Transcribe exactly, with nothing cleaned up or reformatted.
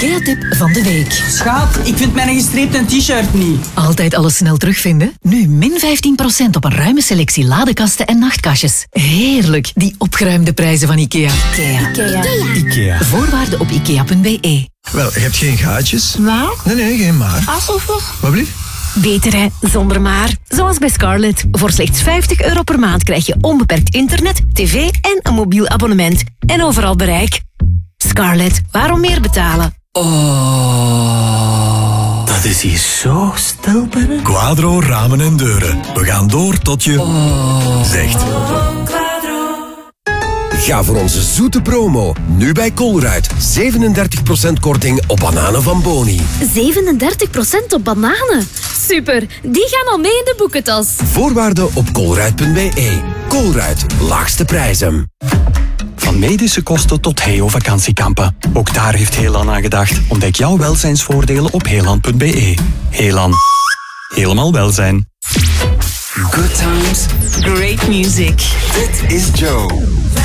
IKEA-tip van de week. Schat, ik vind mijn gestreepte t-shirt niet. Altijd alles snel terugvinden? Nu min vijftien procent op een ruime selectie ladekasten en nachtkastjes. Heerlijk, die opgeruimde prijzen van IKEA. IKEA. IKEA. IKEA. Voorwaarden op ikea punt b e. Wel, je hebt geen gaatjes? Maar? Nee, nee, geen maar. Alsof. Wat blieft? Beter hè, zonder maar. Zoals bij Scarlett. Voor slechts vijftig euro per maand krijg je onbeperkt internet, tv en een mobiel abonnement. En overal bereik. Scarlett, waarom meer betalen? Oh, dat is hier zo stil binnen. Quadro Ramen en Deuren. We gaan door tot je Oh. zegt. Ga voor onze zoete promo. Nu bij Colruyt. zevenendertig procent korting op bananen van Boni. zevenendertig procent op bananen. Super, die gaan al mee in de boekentas. Voorwaarden op colruyt punt b e. Colruyt, laagste prijzen. Van medische kosten tot Heo-vakantiekampen. Ook daar heeft Heelan aan gedacht. Ontdek jouw welzijnsvoordelen op heelan punt b e. Heelan. Helemaal welzijn. Good times. Great music. Dit is Joe.